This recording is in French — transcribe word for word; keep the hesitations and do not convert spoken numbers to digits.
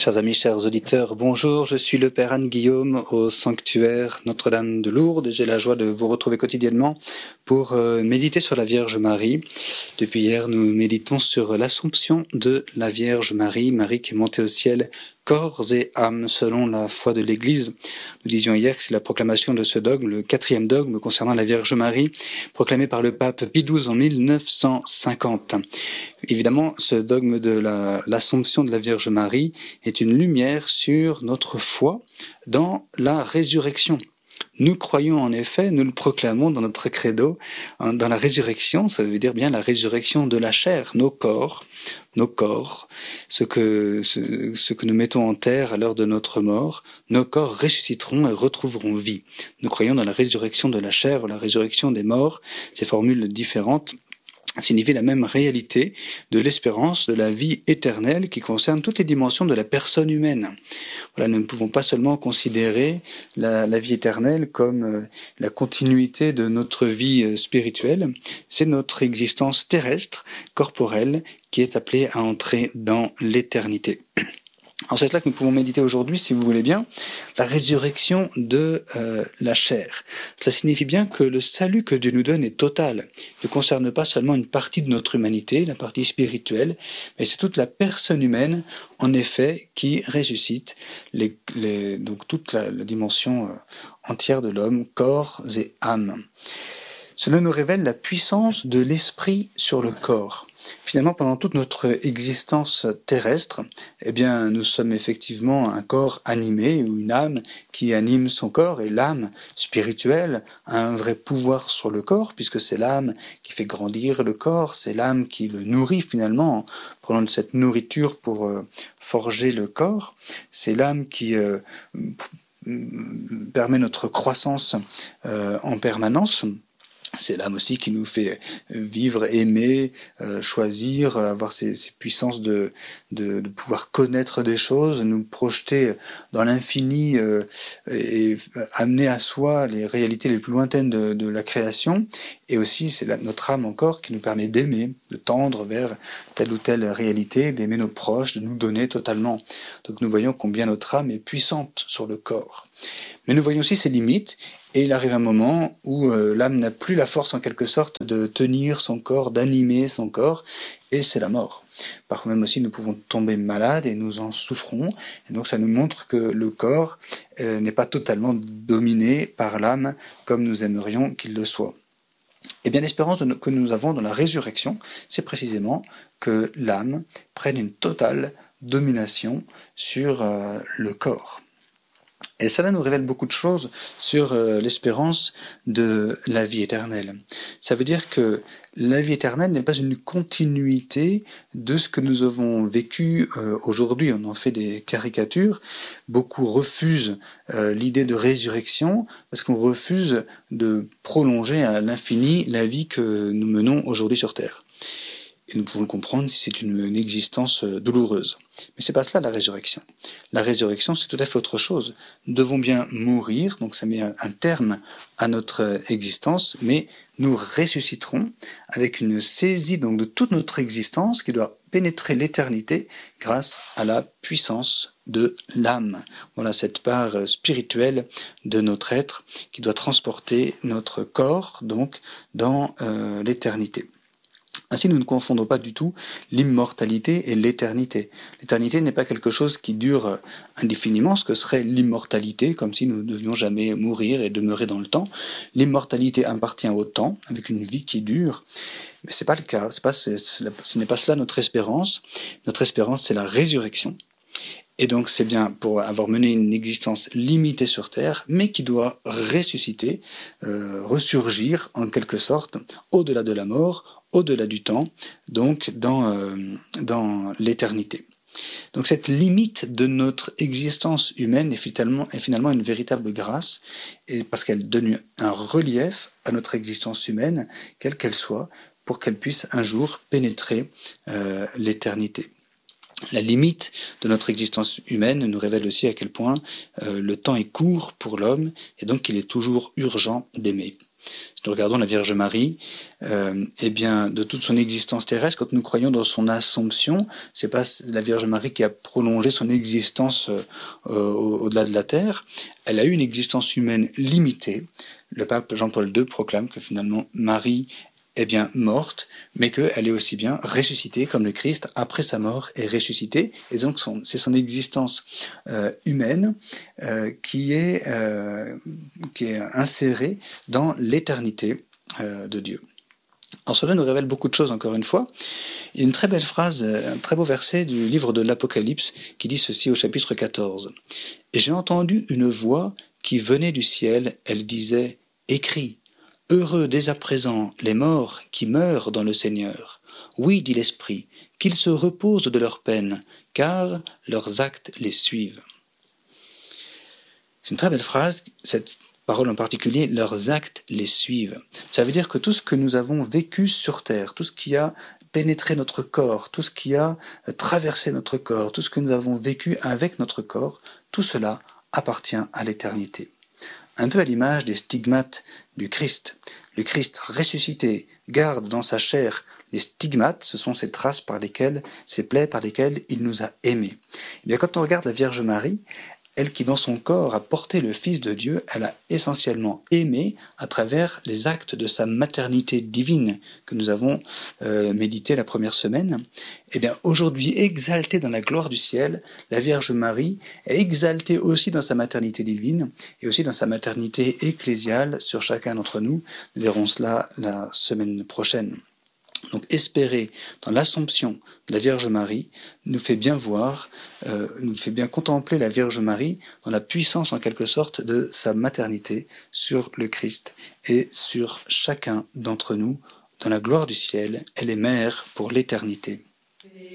Chers amis, chers auditeurs, bonjour, je suis le Père Anne-Guillaume au sanctuaire Notre-Dame de Lourdes. J'ai la joie de vous retrouver quotidiennement pour euh, méditer sur la Vierge Marie. Depuis hier, nous méditons sur l'Assomption de la Vierge Marie, Marie qui est montée au ciel corps et âme selon la foi de l'Église. Nous disions hier que c'est la proclamation de ce dogme, le quatrième dogme concernant la Vierge Marie, proclamé par le pape Pie douze en mille neuf cent cinquante. Évidemment, ce dogme de la, l'Assomption de la Vierge Marie est une lumière sur notre foi dans la résurrection. Nous croyons en effet, nous le proclamons dans notre credo, dans la résurrection, ça veut dire bien la résurrection de la chair, nos corps, nos corps, ce que, ce, ce que nous mettons en terre à l'heure de notre mort, nos corps ressusciteront et retrouveront vie. Nous croyons dans la résurrection de la chair, la résurrection des morts, ces formules différentes signifie la même réalité de l'espérance de la vie éternelle qui concerne toutes les dimensions de la personne humaine. Voilà, nous ne pouvons pas seulement considérer la, la vie éternelle comme euh, la continuité de notre vie euh, spirituelle, c'est notre existence terrestre, corporelle, qui est appelée à entrer dans l'éternité. Alors c'est cela que nous pouvons méditer aujourd'hui, si vous voulez bien, la résurrection de euh, la chair. Cela signifie bien que le salut que Dieu nous donne est total. Il ne concerne pas seulement une partie de notre humanité, la partie spirituelle, mais c'est toute la personne humaine, en effet, qui ressuscite, les, les, donc toute la, la dimension euh, entière de l'homme, corps et âme. Cela nous révèle la puissance de l'esprit sur le corps. Finalement, pendant toute notre existence terrestre, eh bien, nous sommes effectivement un corps animé ou une âme qui anime son corps, et l'âme spirituelle a un vrai pouvoir sur le corps, puisque c'est l'âme qui fait grandir le corps, c'est l'âme qui le nourrit finalement, en prenant de cette nourriture pour euh, forger le corps, c'est l'âme qui euh, permet notre croissance euh, en permanence. C'est l'âme aussi qui nous fait vivre, aimer, euh, choisir, avoir ces, ces puissances de, de, de pouvoir connaître des choses, nous projeter dans l'infini euh, et amener à soi les réalités les plus lointaines de, de la création. Et aussi, c'est la, notre âme encore qui nous permet d'aimer, de tendre vers telle ou telle réalité, d'aimer nos proches, de nous donner totalement. Donc nous voyons combien notre âme est puissante sur le corps. Mais nous voyons aussi ses limites. Et il arrive un moment où euh, l'âme n'a plus la force en quelque sorte de tenir son corps, d'animer son corps, et c'est la mort. Parfois même aussi nous pouvons tomber malades et nous en souffrons, et donc ça nous montre que le corps euh, n'est pas totalement dominé par l'âme comme nous aimerions qu'il le soit. Et bien l'espérance de, que nous avons dans la résurrection, c'est précisément que l'âme prenne une totale domination sur euh, le corps. Et cela nous révèle beaucoup de choses sur euh, l'espérance de la vie éternelle. Ça veut dire que la vie éternelle n'est pas une continuité de ce que nous avons vécu euh, aujourd'hui. On en fait des caricatures. Beaucoup refusent euh, l'idée de résurrection parce qu'on refuse de prolonger à l'infini la vie que nous menons aujourd'hui sur Terre. Et nous pouvons le comprendre si c'est une, une existence douloureuse. Mais c'est pas cela la résurrection. La résurrection, c'est tout à fait autre chose. Nous devons bien mourir, donc ça met un, un terme à notre existence, mais nous ressusciterons avec une saisie donc de toute notre existence qui doit pénétrer l'éternité grâce à la puissance de l'âme. Voilà cette part spirituelle de notre être qui doit transporter notre corps donc dans euh, l'éternité. Ainsi, nous ne confondons pas du tout l'immortalité et l'éternité. L'éternité n'est pas quelque chose qui dure indéfiniment, ce que serait l'immortalité, comme si nous ne devions jamais mourir et demeurer dans le temps. L'immortalité appartient au temps, avec une vie qui dure. Mais c'est pas le cas, c'est pas, c'est, c'est, ce n'est pas cela notre espérance. Notre espérance, c'est la résurrection. Et donc c'est bien pour avoir mené une existence limitée sur Terre, mais qui doit ressusciter, euh, ressurgir en quelque sorte, au-delà de la mort, au-delà du temps, donc dans, euh, dans l'éternité. Donc cette limite de notre existence humaine est finalement, est finalement une véritable grâce, et parce qu'elle donne un relief à notre existence humaine, quelle qu'elle soit, pour qu'elle puisse un jour pénétrer euh, l'éternité. La limite de notre existence humaine nous révèle aussi à quel point euh, le temps est court pour l'homme, et donc qu'il est toujours urgent d'aimer. Si nous regardons la Vierge Marie, euh, eh bien, de toute son existence terrestre, quand nous croyons dans son Assomption, c'est pas la Vierge Marie qui a prolongé son existence euh, au-delà de la terre. Elle a eu une existence humaine limitée. Le pape Jean-Paul deux proclame que finalement Marie est bien morte, mais qu'elle est aussi bien ressuscitée, comme le Christ, après sa mort, est ressuscité. Et donc, son, c'est son existence euh, humaine euh, qui, est, euh, qui est insérée dans l'éternité euh, de Dieu. Alors cela nous révèle beaucoup de choses, encore une fois. Il y a une très belle phrase, un très beau verset du livre de l'Apocalypse qui dit ceci au chapitre quatorze. « Et j'ai entendu une voix qui venait du ciel, elle disait « Écris ». Heureux dès à présent les morts qui meurent dans le Seigneur. Oui, dit l'Esprit, qu'ils se reposent de leur peine, car leurs actes les suivent. C'est une très belle phrase, cette parole en particulier, leurs actes les suivent. Ça veut dire que tout ce que nous avons vécu sur terre, tout ce qui a pénétré notre corps, tout ce qui a traversé notre corps, tout ce que nous avons vécu avec notre corps, tout cela appartient à l'éternité. Un peu à l'image des stigmates du Christ. Le Christ ressuscité garde dans sa chair les stigmates, ce sont ces traces par lesquelles, ces plaies par lesquelles il nous a aimés. Et bien, quand on regarde la Vierge Marie, elle qui dans son corps a porté le Fils de Dieu, elle a essentiellement aimé à travers les actes de sa maternité divine que nous avons euh, médité la première semaine. Et bien aujourd'hui, exaltée dans la gloire du ciel, la Vierge Marie est exaltée aussi dans sa maternité divine et aussi dans sa maternité ecclésiale sur chacun d'entre nous. Nous verrons cela la semaine prochaine. Donc espérer dans l'Assomption de la Vierge Marie nous fait bien voir, euh, nous fait bien contempler la Vierge Marie dans la puissance en quelque sorte de sa maternité sur le Christ et sur chacun d'entre nous. Dans la gloire du ciel, elle est mère pour l'éternité.